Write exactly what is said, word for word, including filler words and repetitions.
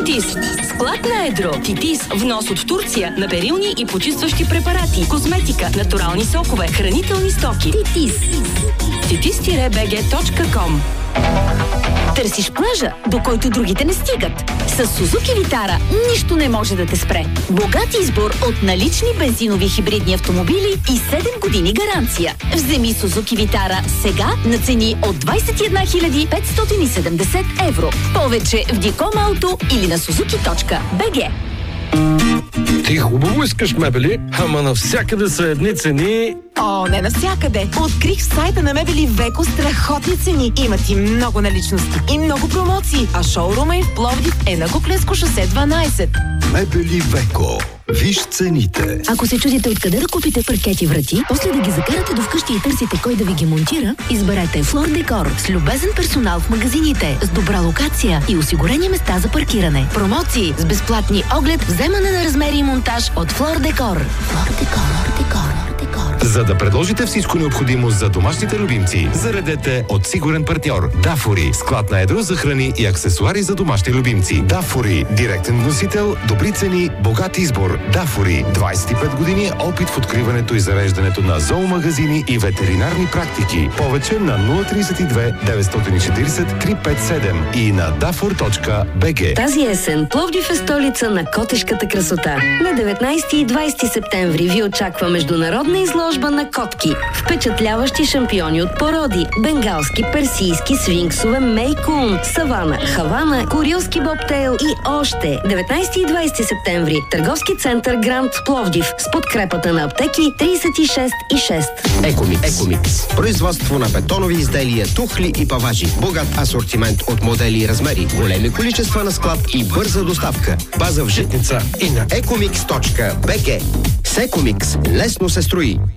Титис. Склад на едро. Титис. Внос от Турция на перилни и почистващи препарати, козметика, натурални сокове, хранителни стоки. Титис. титис би джи точка ком. Търсиш плажа, до който другите не стигат? С Сузуки Витара нищо не може да те спре. Богат избор от налични бензинови хибридни автомобили и седем години гаранция. Вземи Сузуки Витара сега на цени от двадесет и една хиляди петстотин и седемдесет евро. Повече в Диком Ауто или на сузуки точка би джи. Ти хубаво искаш мебели, ама навсякъде са едни цени. О, не навсякъде. Открих в сайта на Мебели Веко страхотни цени. Имат и много наличности и много промоции. А шоурума им в Пловдив е на Куклensко шосе дванадесет. Мебели Веко. Виж цените. Ако се чудите откъде да купите паркети врати, после да ги закарате до вкъщи и търсите кой да ви ги монтира, изберете Флор Декор с любезен персонал в магазините, с добра локация и осигурени места за паркиране. Промоции с безплатни оглед, вземане на размери и монтаж от Флор Декор. Флор Декор, Декор. За да предложите всичко необходимо за домашните любимци, заредете от сигурен партньор Дафори. Склад на едро за храни и аксесуари за домашни любимци. Дафори. Директен вносител, добри цени, богат избор. Дафори. двадесет и пет години опит в откриването и зареждането на зоомагазини и ветеринарни практики. Повече на нула тридесет и две деветстотин и четиридесет триста петдесет и седем и на дафор точка би джи. Тази есен Пловдив е столица на котешката красота. На деветнадесети и двадесети септември ви очаква международна изложба на котки. Впечатляващи шампиони от породи. Бенгалски, персийски, свинксове, мейкун, савана, хавана, курилски бобтейл и още. деветнадесети и двадесети септември. Търговски център Гранд Пловдив с подкрепата на аптеки тридесет и шест и шест. Екомикс. Екомикс. Производство на бетонови изделия, тухли и паважи. Богат асортимент от модели и размери. Големи количества на склад и бърза доставка. База в Житница и на екомикс точка би джи. С Екомикс лесно се строи.